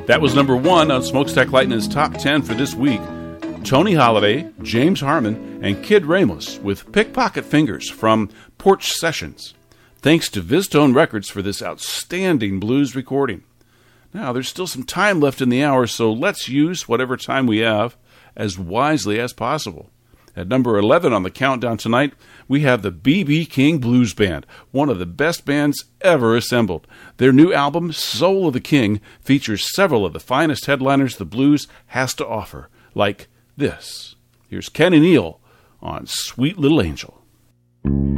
That was number 1 on Smokestack Lightning's Top 10 for this week. Tony Holiday, James Harmon, and Kid Ramos with Pickpocket Fingers from Porch Sessions. Thanks to VizTone Records for this outstanding blues recording. Now, there's still some time left in the hour, so let's use whatever time we have as wisely as possible. At number 11 on the countdown tonight, we have the B.B. King Blues Band, one of the best bands ever assembled. Their new album, Soul of the King, features several of the finest headliners the blues has to offer, like this. Here's Kenny Neal on Sweet Little Angel.